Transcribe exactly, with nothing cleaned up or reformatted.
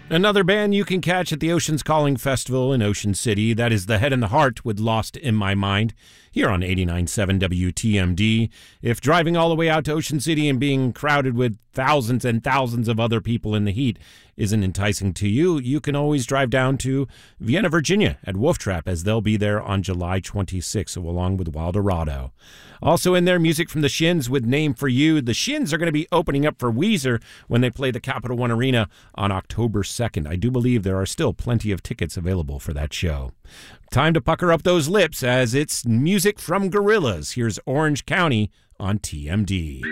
Another band you can catch at the Ocean's Calling Festival in Ocean City. That is The Head and the Heart with Lost in My Mind here on eighty-nine point seven W T M D. If driving all the way out to Ocean City and being crowded with thousands and thousands of other people in the heat isn't enticing to you, you can always drive down to Vienna, Virginia at Wolf Trap, as they'll be there on July twenty-sixth, along with Wildorado. Also in there, music from the Shins with Name for You. The Shins are going to be opening up for Weezer when they play the Capital One Arena on October second. I do believe there are still plenty of tickets available for that show. Time to pucker up those lips as it's music from Gorillaz. Here's Orange County on T M D.